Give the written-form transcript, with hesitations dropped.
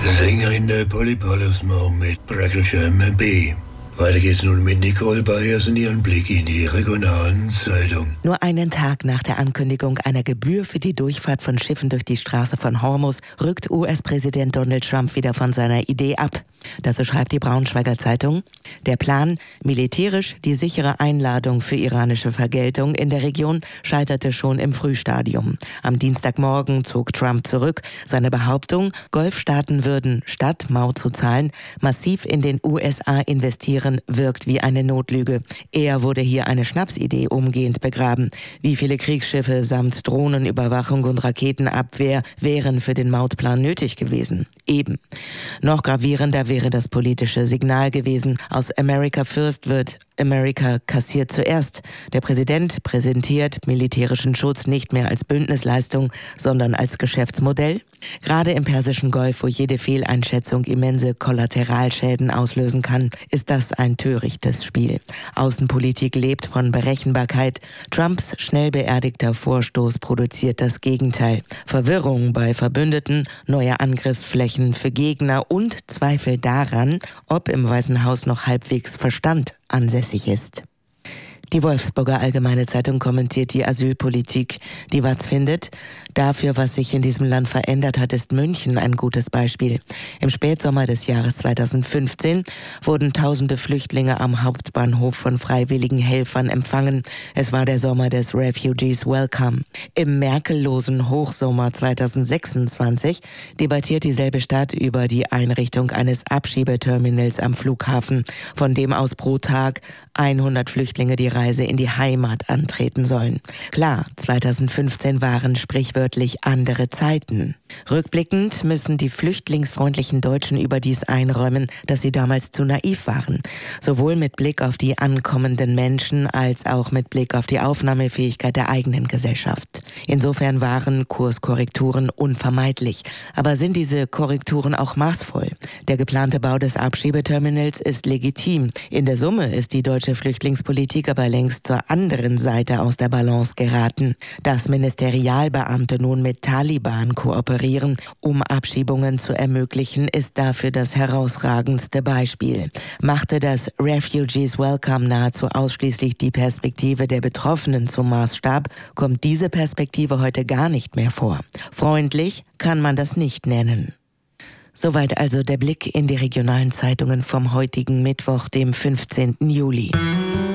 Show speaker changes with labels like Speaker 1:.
Speaker 1: Sängerin Polly Pollersmore mit Bracklesham B. Weiter geht's nun mit Nicole Byers und ihren Blick in die regionalen Zeitungen.
Speaker 2: Nur einen Tag nach der Ankündigung einer Gebühr für die Durchfahrt von Schiffen durch die Straße von Hormuz rückt US-Präsident Donald Trump wieder von seiner Idee ab. Dazu schreibt die Braunschweiger Zeitung: Der Plan, militärisch die sichere Einladung für iranische Vergeltung in der Region, scheiterte schon im Frühstadium. Am Dienstagmorgen zog Trump zurück. Seine Behauptung, Golfstaaten würden, statt Maut zu zahlen, massiv in den USA investieren, wirkt wie eine Notlüge. Eher wurde hier eine Schnapsidee umgehend begraben. Wie viele Kriegsschiffe samt Drohnenüberwachung und Raketenabwehr wären für den Mautplan nötig gewesen? Eben. Noch gravierender wäre das politische Signal gewesen. Aus America First wird America kassiert zuerst. Der Präsident präsentiert militärischen Schutz nicht mehr als Bündnisleistung, sondern als Geschäftsmodell. Gerade im Persischen Golf, wo jede Fehleinschätzung immense Kollateralschäden auslösen kann, ist das ein törichtes Spiel. Außenpolitik lebt von Berechenbarkeit. Trumps schnell beerdigter Vorstoß produziert das Gegenteil. Verwirrung bei Verbündeten, neue Angriffsflächen für Gegner und Zweifel daran, ob im Weißen Haus noch halbwegs Verstand ansässig ist. Die Wolfsburger Allgemeine Zeitung kommentiert die Asylpolitik. Die WAZ findet, dafür, was sich in diesem Land verändert hat, ist München ein gutes Beispiel. Im Spätsommer des Jahres 2015 wurden tausende Flüchtlinge am Hauptbahnhof von freiwilligen Helfern empfangen. Es war der Sommer des Refugees Welcome. Im merkellosen Hochsommer 2026 debattiert dieselbe Stadt über die Einrichtung eines Abschiebeterminals am Flughafen, von dem aus pro Tag 100 Flüchtlinge die Reise in die Heimat antreten sollen. Klar, 2015 waren sprichwörtlich andere Zeiten. Rückblickend müssen die flüchtlingsfreundlichen Deutschen überdies einräumen, dass sie damals zu naiv waren. Sowohl mit Blick auf die ankommenden Menschen als auch mit Blick auf die Aufnahmefähigkeit der eigenen Gesellschaft. Insofern waren Kurskorrekturen unvermeidlich. Aber sind diese Korrekturen auch maßvoll? Der geplante Bau des Abschiebeterminals ist legitim. In der Summe ist die deutsche Flüchtlingspolitik aber längst zur anderen Seite aus der Balance geraten. Dass Ministerialbeamte nun mit Taliban kooperieren, um Abschiebungen zu ermöglichen, ist dafür das herausragendste Beispiel. Machte das Refugees Welcome nahezu ausschließlich die Perspektive der Betroffenen zum Maßstab, kommt diese Perspektive heute gar nicht mehr vor. Freundlich kann man das nicht nennen. Soweit also der Blick in die regionalen Zeitungen vom heutigen Mittwoch, dem 15. Juli.